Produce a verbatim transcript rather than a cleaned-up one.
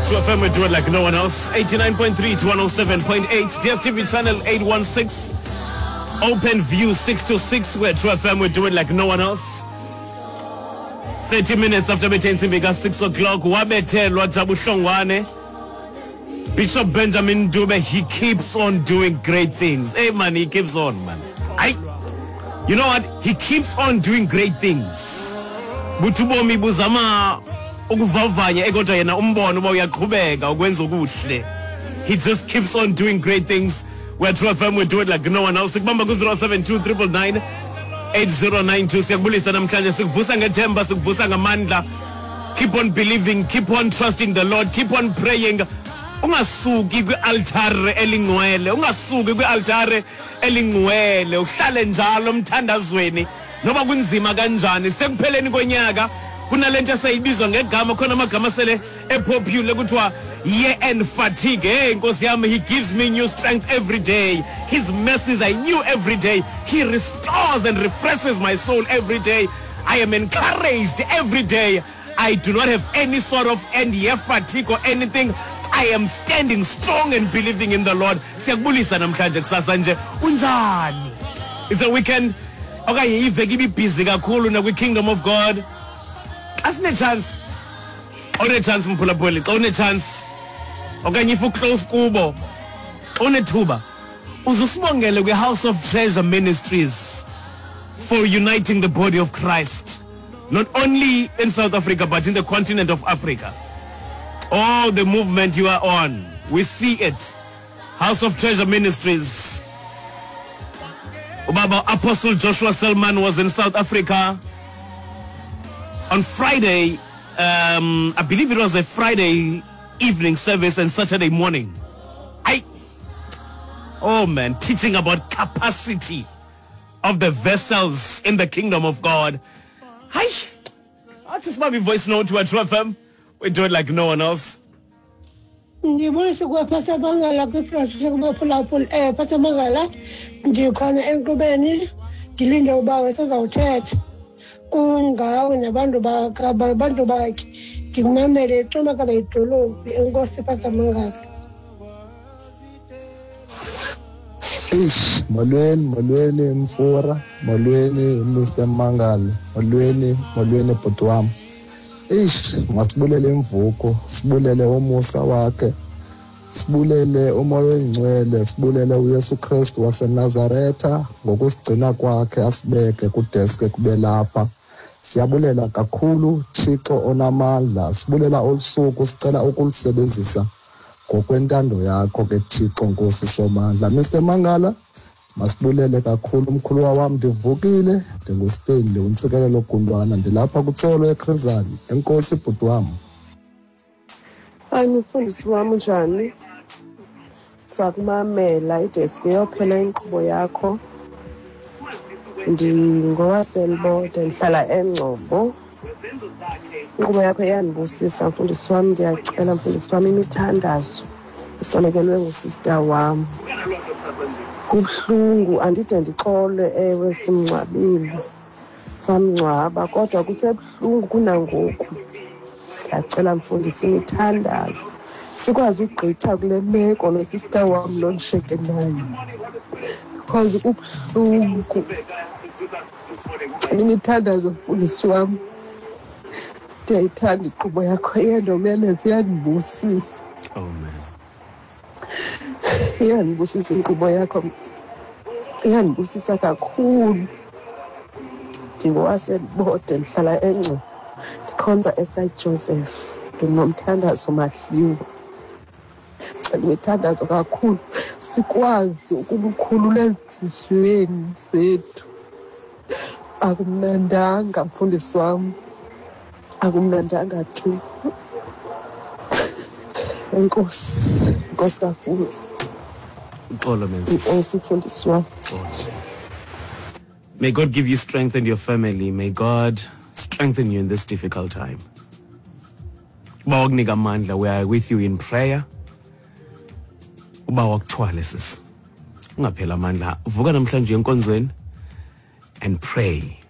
True F M, we do it like no one else. eighty-nine point three to one oh seven point eight. D S T V channel eight one six. Open View six two six. Where True F M, we do it like no one else. thirty minutes after bethensi bika six o'clock. Wabethelwa Jabu Hlongwane. Bishop Benjamin Dube, he keeps on doing great things. Hey man, he keeps on, man. I, you know what? He keeps on doing great things. Butubomi buzama ukuvavanya ekodwa yena umbono uba uyaqhubeka ukwenza okuhle. He just keeps on doing great things. We're True F M, we do it like no one else. Sikubamba ku zero seven two nine nine nine eight zero nine two. Siyakubulisa namhlanje, sikuvusa ngethemba, sikuvusa ngamandla. Keep on believing, keep on trusting the Lord, keep on praying. Ungasuki kwi-altare elingcwele, ungasuki kwi-altare elingcwele, uhlale njalo emthandazweni noba kunzima kanjani. Sekupheleni konyaka kunalento esayibizwa ngegama, khona amagama sele epopular kuthiwa year end fatigue. Hey Nkosi yami, he gives me new strength every day. His mercies are new every day. He restores and refreshes my soul every day. I am encouraged every day. I do not have any sort of end year fatigue or anything. I am standing strong and believing in the Lord. Siyakubulisa namhlanje kusasa nje. Unjani? It's a weekend. Okay, iveki ibi busy kakhulu na kwi-Kingdom of God. Asine chance. One chance mphulaphuli. One chance. Okanye if close kubo. One thuba. Uzusibongele kwi-House of Treasure Ministries for uniting the body of Christ. Not only in South Africa, but in the continent of Africa. Oh, the movement you are on. We see it. House of Treasure Ministries. Ubaba Apostle Joshua Selman was in South Africa on Friday. Um, I believe it was a Friday evening service and Saturday morning. I, oh man, teaching about capacity of the vessels in the kingdom of God. Hi, I'll just my voice note to a True F M. We do it like no one else. Ngibulisa kwa Pastor Mangala kwi-process yokubaphulaphula eh Pastor Mangala ndikhona enkqubeni ngilinde uba sizawuthetha kungawe nabantu babantu bakhe ngikumamele eCumakala idolophu. Enkosi Pastor Mangala. Ish, molweni molweni Mfura, molweni Mister Mangala, molweni molweni bhuti wami. Ish, masibulele imvuko, sibulele umusa wakhe, sibulele umoya oyingcwele, sibulele uYesu Kristu waseNazaretha ngokusigcina kwakhe asibeke kudeske kube lapha. Siyabulela kakhulu Thixo onamandla, sibulela olusuku, sicela ukulisebenzisa ngokwentando yakho ke Thixo Nkosi somandla. Mister Mangala, masibulele kakhulu umkhuluwa wami, ndivukile, ndinguStanley untsikelelo Gundwana, ndilapha kuTsolo eKrizani. Enkosi bhuti wami. Hayi mfundisi wami njani? Sakumamela ideski yophela inkqubo yakho. Ndingowaselbode, ndihlala eNgcobo. Inkqubo yakho iyandibusisa mfundisi wami, ndiyacela mfundisi wami imithandazo isolekelwe ngusister wami. Kubuhlungu, andide ndixole ewe simngcwabile, samngcwaba kodwa kusebuhlungu kunangoku. Ndiyacela mfundisi imithandazo sikwazi ukugqitha kule meko nosister wami lo ndishiyeke naye, because kubuhlungu. Imithandazo mfundisi wami, ndiyayithanda inkqubo yakho, iyandomeleza, iyandibusisa. Oh man. Iyandibusisa inkqubo yakho, iyandibusisa kakhulu. Ndingowaselbode, ndihlala eNgcobo, ndikhonza eSaint Joseph, ndinomthandazo Mahliwa. Ndicela imithandazo kakhulu sikwazi ukubukhulula ezinhliziyweni zethu. Akumnandanga mfundisi wami, akumnandanga tu. Enkosi, Nkosi kakhulu. Enkosi mfundisi wami. May God give you strength and your family. May God strengthen you in this difficult time. Uba wakunika amandla, we are with you in prayer. Uba wakuthwale sis, ungaphela amandla, vuka namhlanje enkonzweni and pray.